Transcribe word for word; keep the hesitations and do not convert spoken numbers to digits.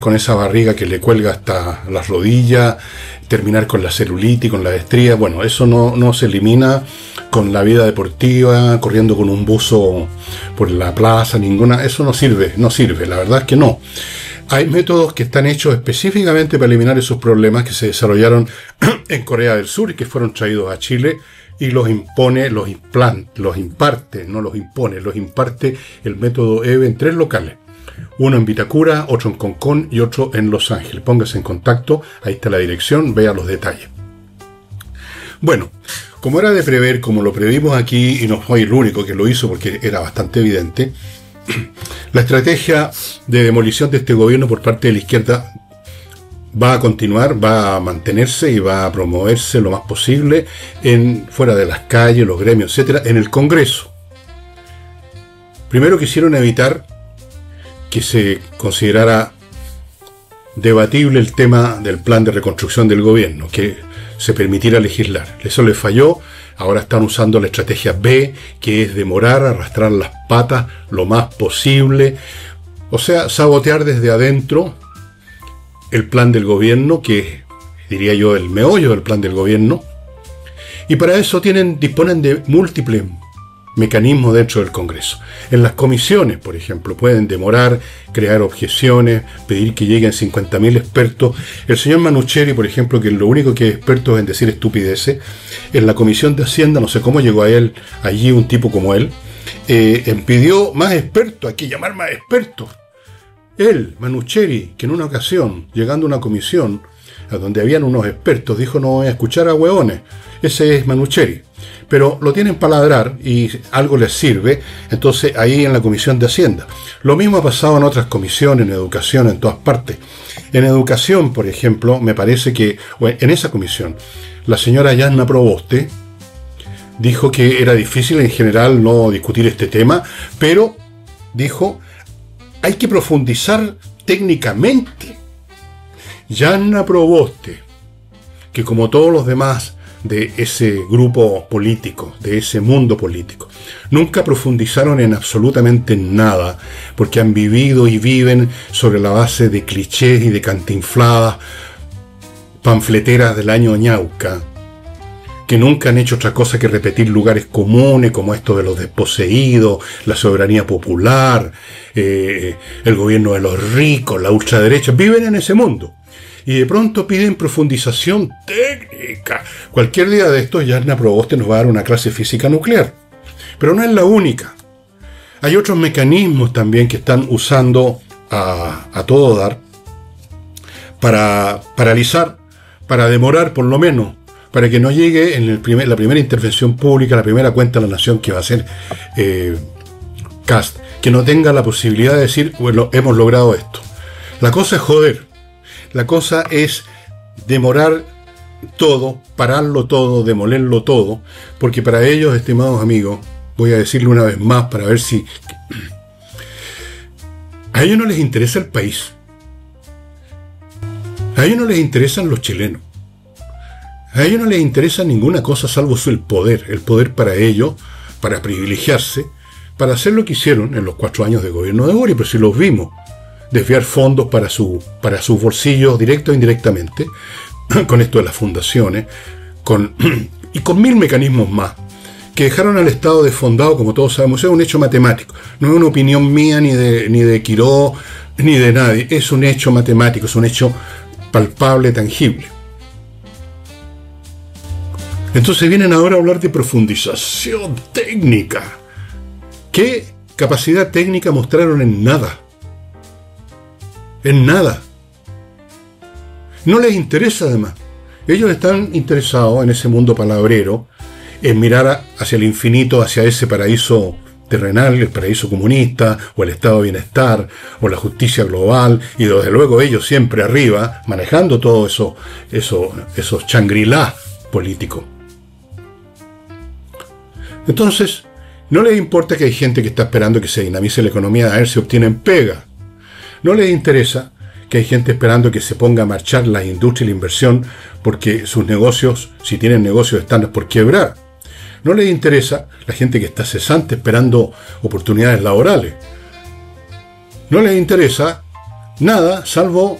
con esa barriga que le cuelga hasta las rodillas, terminar con la celulitis, con la estría. Bueno, eso no, no se elimina con la vida deportiva, corriendo con un buzo por la plaza, ninguna. Eso no sirve, no sirve, la verdad es que no. Hay métodos que están hechos específicamente para eliminar esos problemas que se desarrollaron en Corea del Sur y que fueron traídos a Chile, y los impone, los implanta, los imparte, no los impone, los imparte el método E V E en tres locales. Uno en Vitacura, otro en Concón y otro en Los Ángeles. Póngase en contacto, ahí está la dirección, vea los detalles. Bueno, como era de prever, como lo previmos aquí, y no soy el único que lo hizo porque era bastante evidente, la estrategia de demolición de este gobierno por parte de la izquierda va a continuar, va a mantenerse y va a promoverse lo más posible en, fuera de las calles, los gremios, etcétera, en el Congreso. Primero quisieron evitar que se considerara debatible el tema del plan de reconstrucción del gobierno, que se permitiera legislar. Eso les falló. Ahora están usando la estrategia B, que es demorar, arrastrar las patas lo más posible. O sea, sabotear desde adentro el plan del gobierno, que es, diría yo, el meollo del plan del gobierno. Y para eso tienen, disponen de múltiples mecanismos dentro del Congreso. En las comisiones, por ejemplo, pueden demorar, crear objeciones, pedir que lleguen cincuenta mil expertos. El señor Manucheri, por ejemplo, que lo único que es experto es en decir estupideces, en la Comisión de Hacienda, no sé cómo llegó a él, allí un tipo como él, eh, pidió más expertos, hay que llamar más expertos. Él, Manucheri, que en una ocasión, llegando a una comisión a donde habían unos expertos, dijo: no voy a escuchar a hueones. Ese es Manucheri. Pero lo tienen para ladrar y algo les sirve, entonces ahí en la Comisión de Hacienda. Lo mismo ha pasado en otras comisiones, en educación, en todas partes. En educación, por ejemplo, me parece que en esa comisión, la señora Yasna Proboste dijo que era difícil en general no discutir este tema, pero dijo: hay que profundizar técnicamente. Yasna Proboste, que como todos los demás de ese grupo político, de ese mundo político, nunca profundizaron en absolutamente nada, porque han vivido y viven sobre la base de clichés y de cantinfladas panfleteras del año Ñauca, que nunca han hecho otra cosa que repetir lugares comunes como esto de los desposeídos, la soberanía popular, eh, el gobierno de los ricos, la ultraderecha. Viven en ese mundo. Y de pronto piden profundización técnica. Cualquier día de estos, Yasna Proboste nos va a dar una clase de física nuclear. Pero no es la única. Hay otros mecanismos también que están usando a, a todo dar para paralizar, para demorar por lo menos, para que no llegue en el primer, la primera intervención pública, la primera cuenta de la nación que va a ser eh, Kast, que no tenga la posibilidad de decir: bueno, hemos logrado esto. La cosa es joder. La cosa es demorar todo, pararlo todo, demolerlo todo, porque para ellos, estimados amigos, voy a decirlo una vez más para ver si... a ellos no les interesa el país. A ellos no les interesan los chilenos. A ellos no les interesa ninguna cosa salvo el poder. El poder para ellos, para privilegiarse, para hacer lo que hicieron en los cuatro años de gobierno de Boric, pero si los vimos. Desviar fondos para su para sus bolsillos, directo e indirectamente, con esto de las fundaciones, con, y con mil mecanismos más, que dejaron al Estado desfondado, como todos sabemos. Es un hecho matemático, no es una opinión mía, ni de, ni de Quiró, ni de nadie, es un hecho matemático, es un hecho palpable, tangible. Entonces vienen ahora a hablar de profundización técnica. ¿Qué capacidad técnica mostraron? En nada. En nada. No les interesa, además. Ellos están interesados en ese mundo palabrero, en mirar hacia el infinito, hacia ese paraíso terrenal, el paraíso comunista, o el estado de bienestar, o la justicia global, y desde luego ellos siempre arriba, manejando todo eso, eso esos Shangri-La políticos. Entonces, no les importa que hay gente que está esperando que se dinamice la economía a ver si obtienen pega. No les interesa que hay gente esperando que se ponga a marchar la industria y la inversión porque sus negocios, si tienen negocios, están por quebrar. No les interesa la gente que está cesante esperando oportunidades laborales. No les interesa nada, salvo